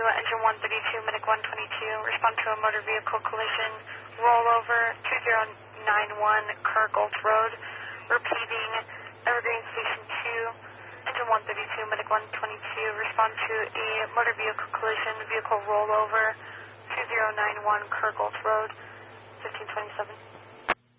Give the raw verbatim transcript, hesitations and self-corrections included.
engine one thirty-two, Medic one twenty-two, respond to a motor vehicle collision, rollover two zero nine one Kerr Gulch Road, repeating Evergreen Station two, engine one thirty-two, Medic one twenty-two, respond to a motor vehicle collision, vehicle rollover two zero nine one Kerr Gulch Road, fifteen twenty-seven.